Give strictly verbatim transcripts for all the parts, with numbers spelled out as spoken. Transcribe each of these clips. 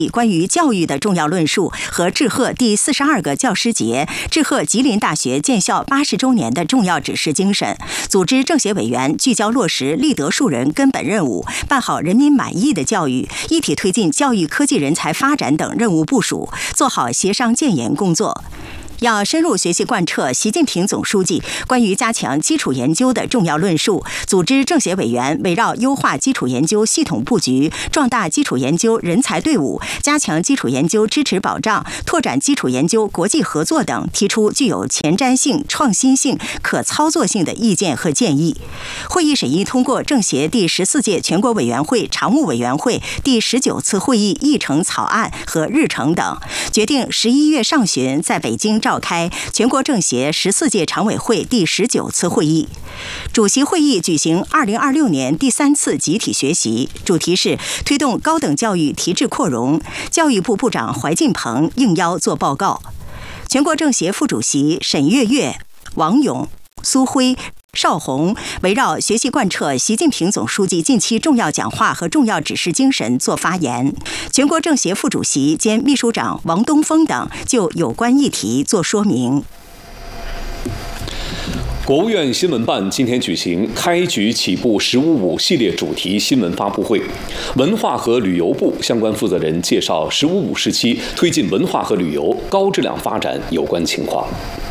关于教育的重要论述和致贺第四十二个教师节、致贺吉林大学建校八十周年的重要指示精神，组织政协委员聚焦落实立德树人根本任务，办好人民满意的教育，一体推进教育科技人才发展等任务部署，做好协商建言工作。要深入学习贯彻习近平总书记关于加强基础研究的重要论述，组织政协委员围绕优化基础研究系统布局、壮大基础研究人才队伍、加强基础研究支持保障、拓展基础研究国际合作等，提出具有前瞻性、创新性、可操作性的意见和建议。会议审议通过政协第十四届全国委员会常务委员会第十九次会议议程草案和日程等，决定十一月上旬在北京召开全国政协十四届常委会第十九次会议。主席会议举行二零二六年第三次集体学习，主题是推动高等教育提质扩容。教育部部长怀进鹏应邀作报告。全国政协副主席沈月月、王勇、苏辉、邵红围绕学习贯彻习近平总书记近期重要讲话和重要指示精神作发言。全国政协副主席兼秘书长王东峰等就有关议题作说明。 国务院新闻办今天举行开局起步“十五五”系列主题新闻发布会，文化和旅游部相关负责人介绍“十五五”时期推进文化和旅游高质量发展有关情况。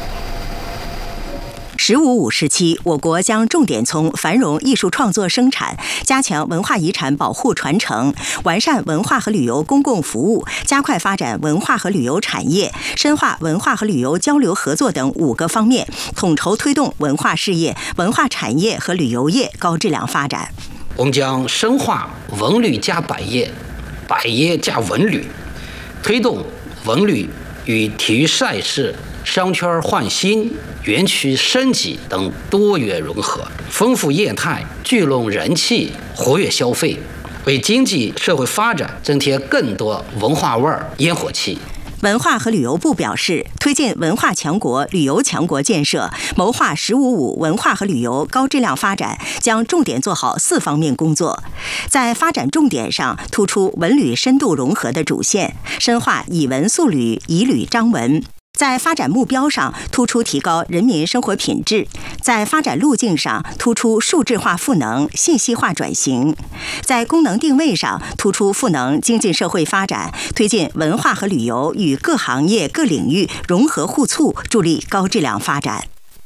十五五时期，我国将重点从繁荣艺术创作生产、加强文化遗产保护传承、完善文化和旅游公共服务、加快发展文化和旅游产业、深化文化和旅游交流合作等五个方面，统筹推动文化事业、文化产业和旅游业高质量发展。 我们将深化文旅加百业、百业加文旅，推动文旅与体育赛事、商圈换新、园区升级等多元融合，丰富业态，聚拢人气，活跃消费，为经济社会发展增添更多文化味儿、烟火气。 文化和旅游部表示，推进文化强国、旅游强国建设，谋划“十五五”文化和旅游高质量发展，将重点做好四方面工作。在发展重点上，突出文旅深度融合的主线，深化以文塑旅、以旅彰文。在发展目标上，突出提高人民生活品质；在发展路径上，突出数字化赋能、信息化转型；在功能定位上，突出赋能经济社会发展，推进文化和旅游与各行业各领域融合互促，助力高质量发展。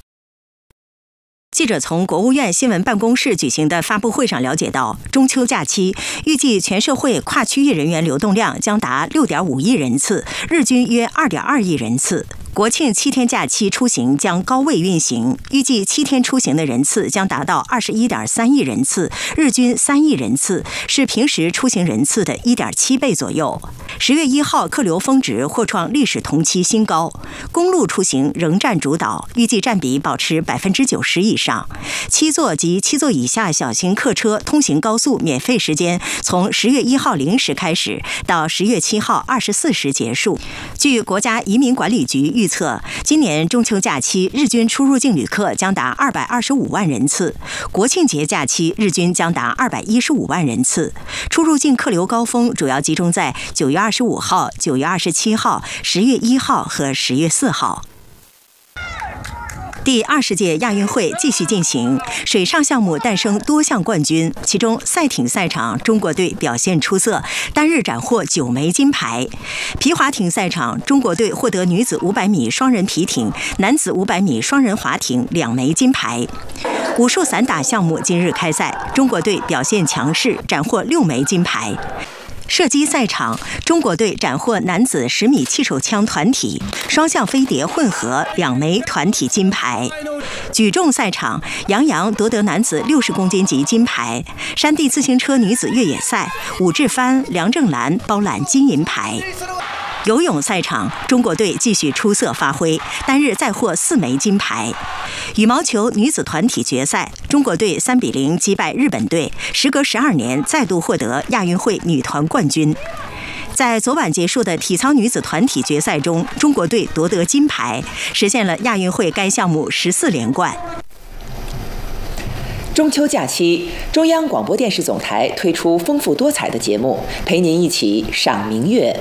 记者从国务院新闻办公室举行的发布会上了解到，中秋假期预计全社会跨区域人员流动量将达 六点五亿人次，日均约 二点二亿人次。国庆七天假期出行将高位运行，预计七天出行的人次将达到 二十一点三亿人次，日均三亿人次，是平时出行人次的 一点七倍左右。十月一号客流峰值或创历史同期新高，公路出行仍占主导，预计占比保持百分之九十以上。七座及七座以下小型客车通行高速免费时间从十月一号零时开始，到十月七号二十四时结束。据国家移民管理局预测，今年中秋假期日均出入境旅客将达二百二十五万人次，国庆节假期日均将达二百一十五万人次。出入境客流高峰主要集中在九月二十五号、九月二十七号、十月一号和十月四号。第二十届亚运会继续进行，水上项目诞生多项冠军，其中赛艇赛场中国队表现出色，单日斩获九枚金牌。皮划艇赛场中国队获得女子五百米双人皮艇、男子五百米双人划艇两枚金牌。武术散打项目今日开赛，中国队表现强势，斩获六枚金牌。射击赛场，中国队斩获男子十米气手枪团体、双向飞碟混合两枚团体金牌。举重赛场，杨洋夺得男子六十公斤级金牌。山地自行车女子越野赛，武志帆、梁正兰包揽金银牌。游泳赛场，中国队继续出色发挥，单日再获四枚金牌。羽毛球女子团体决赛，中国队三比零击败日本队，时隔十二年再度获得亚运会女团冠军。在昨晚结束的体操女子团体决赛中，中国队夺得金牌，实现了亚运会该项目十四连冠。 中秋假期，中央广播电视总台推出丰富多彩的节目，陪您一起赏明月、